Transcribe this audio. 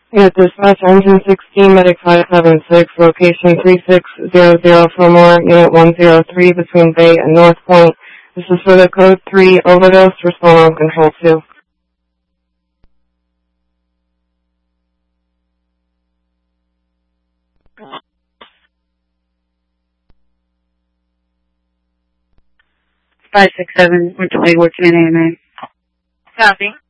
Yeah, dispatch engine 16, medic 576, location 3600 Fillmore, unit 103 between Bay and North Point. This is for the code 3 overdose, respond on control 2. Five, 6, 7, we're 20, working in AMA. Copy.